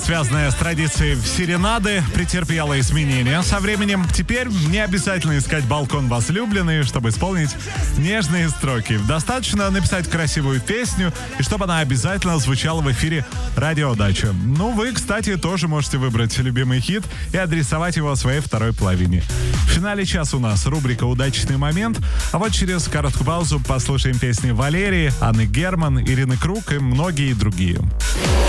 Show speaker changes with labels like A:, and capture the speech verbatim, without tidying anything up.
A: связанная с традицией серенады, претерпела изменения. Со временем теперь не обязательно искать балкон возлюбленной, чтобы исполнить нежные строки. Достаточно написать красивую песню, и чтобы она обязательно звучала в эфире «Радио Дача». Ну, вы, кстати, тоже можете выбрать любимый хит и адресовать его своей второй половине. В финале часа у нас рубрика «Удачный момент», а вот через короткую паузу послушаем песни Валерии, Анны Герман, Ирины Круг и многие другие.